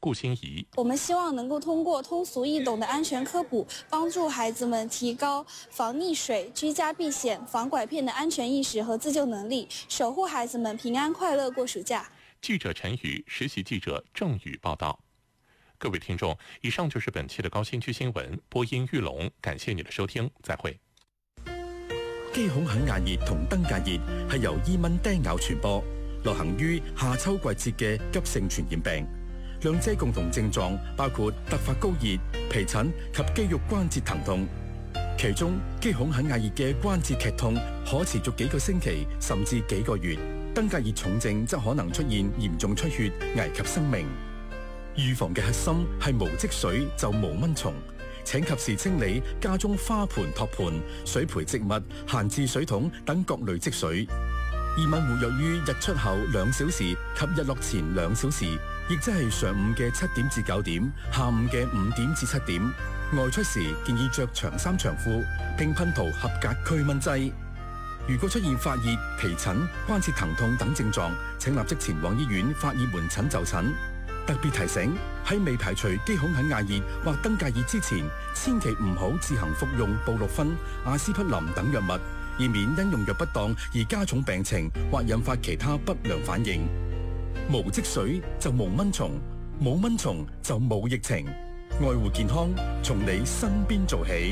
顧欣怡。 我們希望能夠通過通俗易懂的安全科普，幫助孩子們提高防溺水、居家避險、防拐騙的安全意識和自救能力，守護孩子們平安快樂過暑假。 記者陳宇，實習記者鄭宇報道。各位聽眾，以上就是本期的高新區新聞，播音玉龍，感謝你的收聽，再會。 肌孔肯亞熱同登革熱係由伊蚊叮咬傳播，流行於夏秋季節嘅急性傳染病。兩者共同症狀包括突發高熱、皮疹及肌肉關節疼痛。其中，肌孔肯亞熱嘅關節劇痛可持續幾個星期甚至幾個月，登革熱重症則可能出現嚴重出血，危及生命。預防嘅核心係無積水就無蚊蟲，請及時清理家中花盆、托盤、水培植物、閒置水桶等各類積水。伊蚊活躍於日出後2小時及日落前2小時，亦即係上午嘅7點至9點，下午嘅5點至7點。外出時建議着長衫長褲，並噴塗合格驅蚊劑。如果出現發熱、皮疹、關節疼痛等症狀，請立即前往醫院發熱門診就診。特別提醒，喺未排除肌孔肯亞熱或登革熱之前，千祈唔好自行服用布洛芬、阿司匹林等藥物，以免因用藥不當而加重病情或引發其他不良反應。無積水就無蚊蟲，冇蚊蟲就冇疫情。愛護健康，從你身邊做起。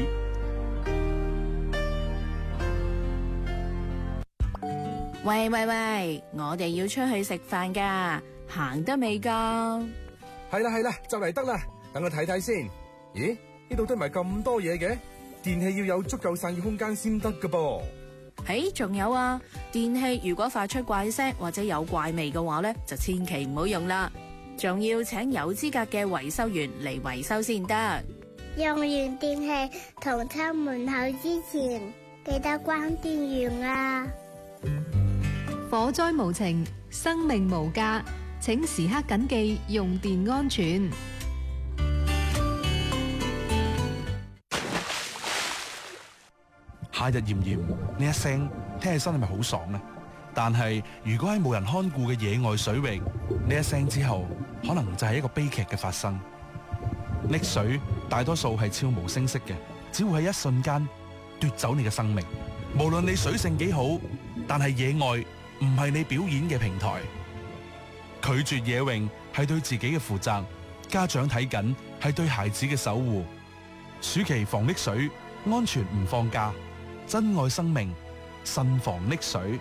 喂喂喂，我哋要出去食飯噶，行得未㗎？ 係啦，就嚟得啦，等我睇睇先。咦，呢度堆埋咁多嘢嘅，電器要有足夠散熱空間先得㗎噃。 仲有啊，電器如果發出怪聲或者有怪味嘅話咧，就千祈唔好用啦。仲要請有資格嘅維修員嚟維修先得。 用完電器同出門口之前，記得關電源啊！ 火災無情，生命無價，請時刻謹記用電安全。 夏日炎炎，呢一聲聽起身係咪好爽呢？但係如果喺冇人看顧嘅野外水域，呢一聲之後，可能就係一個悲劇嘅發生。溺水大多數係悄無聲息嘅，只會喺一瞬間奪走你嘅生命。無論你水性幾好，但係野外唔係你表演嘅平台。拒絕野泳係對自己嘅負責，家長睇緊係對孩子嘅守護。暑期防溺水，安全唔放假，珍愛生命，慎防溺水。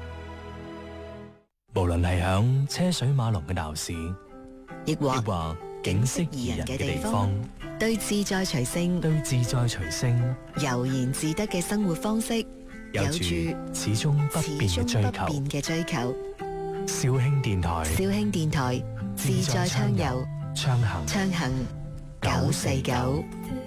無論係響車水馬龍嘅鬧市，亦或景色宜人嘅地方， 對自在隨性悠然自得嘅生活方式， 有住始終不變嘅追求。肇慶電台自在暢遊，暢行949。